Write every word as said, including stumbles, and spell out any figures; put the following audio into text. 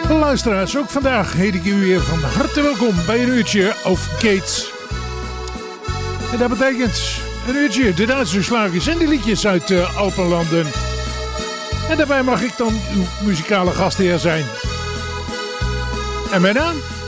Luisteraars, ook vandaag heet ik u weer van harte welkom bij een uurtje of Gates. En dat betekent een uurtje de Duitse slagers en de liedjes uit uh, Alpenlanden. En daarbij mag ik dan uw muzikale gastheer zijn. En mijn naam